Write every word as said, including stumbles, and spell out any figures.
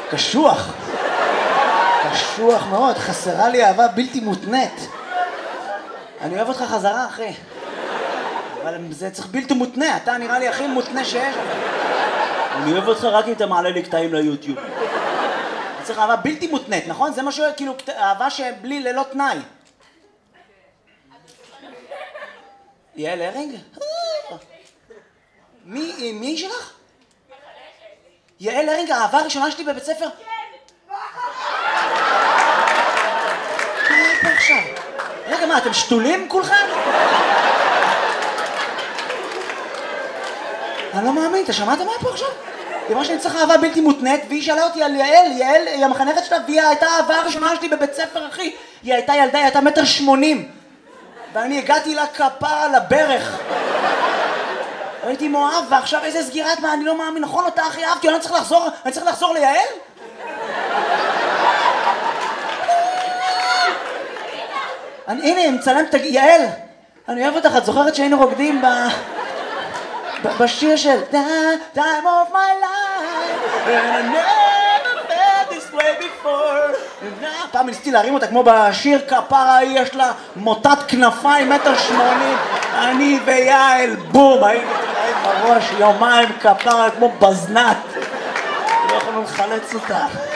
קשוח. קשוח מאוד, חסרה לי אהבה בלתי מותנית. אני אוהב אותך חזרה, אחי. אבל זה צריך בלתי מותנה, אתה נראה לי הכי מותנה שיש. אני אוהב אותך רק אם אתה מעלה לי קטעים ליוטיוב. צריך אהבה בלתי מותנית, נכון? זה מה שאוהב, כאילו, אהבה שבלי ללא תנאי. יעל הרינג? מי, מי שלך? יעל הרינג, האהבה הראשונה שלי בבית ספר? כן! מה היה פה עכשיו? רגע, מה, אתם שתולים כולכם? אני לא מאמין, אתה שמעת מה היה פה עכשיו? היא אמרה שאני צריך אהבה בלתי מותנית, והיא שאלה אותי על יעל, יעל היא המחנכת שלה, והיא הייתה האהבה הראשונה שלי בבית ספר, אחי. היא הייתה ילדה, היא הייתה מטר שמונים. ואני הגעתי לה כפרה על הברך. הייתי מאוהב, ועכשיו איזה סגירת מה, אני לא מאמין, נכון אותה הכי אהבתי, אני צריך לחזור, אני צריך לחזור ליעל? אני, הנה, מצלם, תגיד, יעל, אני אוהב אותך, את זוכרת שהיינו רוקדים ב... בשיר של Time of my life and I never felt this way before. פעם ניסיתי להרים אותה כמו בשיר כפרה, יש לה מוטת כנפיים מטר שמונים, אני ויעל בום, היינו תראים בראש יומיים כפרה כמו בזנת, לא יכולנו לחלץ אותה.